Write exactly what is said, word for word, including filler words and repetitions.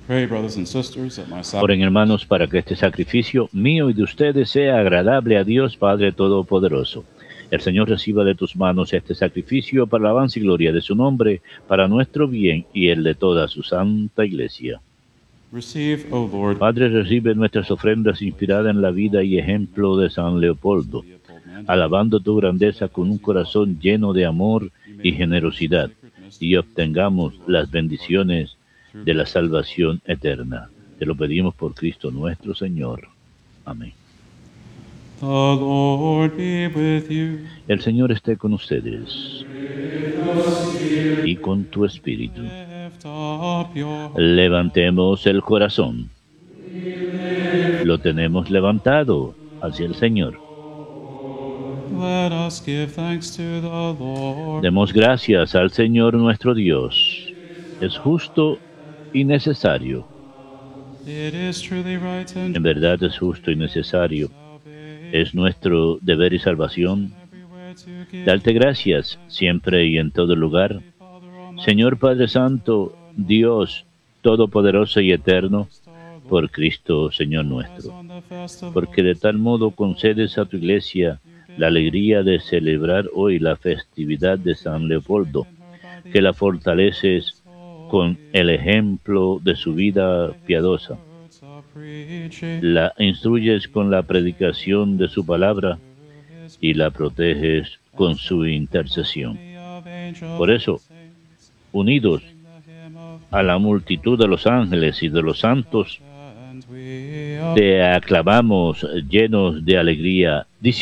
Pray, brothers and sisters, that my sacrifice Oren, hermanos, para que este sacrificio mío y de ustedes sea agradable a Dios Padre Todopoderoso. El Señor reciba de tus manos este sacrificio para la alabanza y gloria de su nombre, para nuestro bien y el de toda su santa Iglesia. receive, O Lord, Padre, recibe nuestras ofrendas inspiradas en la vida y ejemplo de San Leopoldo, alabando tu grandeza con un corazón lleno de amor y generosidad, y obtengamos las bendiciones de la salvación eterna. Te lo pedimos por Cristo nuestro Señor. Amén. The Lord be with you. El Señor esté con ustedes y con tu espíritu. Lift up your Levantemos el corazón. Lo tenemos levantado hacia el Señor. Let us give thanks to the Lord. Demos gracias al Señor nuestro Dios. Es justo y necesario. It is truly right and En verdad es justo y necesario. Es nuestro deber y salvación everywhere to give darte gracias siempre y en todo lugar. Señor Padre Santo, Dios Todopoderoso y Eterno, por Cristo Señor nuestro. on the festival. Porque de tal modo concedes a tu Iglesia la alegría de celebrar hoy la festividad de San Leopoldo, que la fortaleces con el ejemplo de su vida piadosa. Words of preaching. La instruyes con la predicación de su palabra y la proteges con su intercesión. Of angels Por eso, unidos the hymn of a la multitud de los ángeles y de los santos, and we te aclamamos llenos de alegría, diciendo: